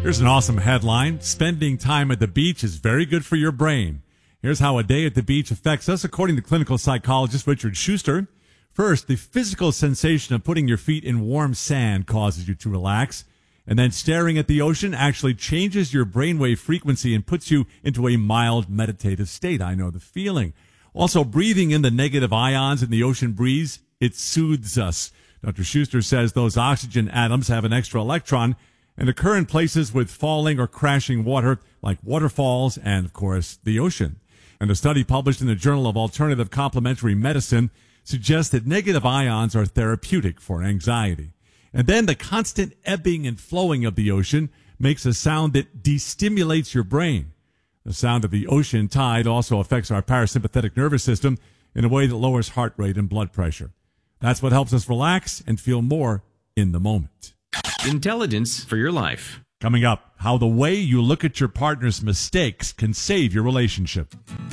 Here's an awesome headline. Spending time at the beach is very good for your brain. Here's how a day at the beach affects us, according to clinical psychologist Richard Schuster. First, the physical sensation of putting your feet in warm sand causes you to relax. And then staring at the ocean actually changes your brainwave frequency and puts you into a mild meditative state. I know the feeling. Also, breathing in the negative ions in the ocean breeze, it soothes us. Dr. Schuster says those oxygen atoms have an extra electron and occur in places with falling or crashing water, like waterfalls and, of course, the ocean. And a study published in the Journal of Alternative Complementary Medicine suggests that negative ions are therapeutic for anxiety. And then the constant ebbing and flowing of the ocean makes a sound that destimulates your brain. The sound of the ocean tide also affects our parasympathetic nervous system in a way that lowers heart rate and blood pressure. That's what helps us relax and feel more in the moment. Intelligence for your life. Coming up, how the way you look at your partner's mistakes can save your relationship.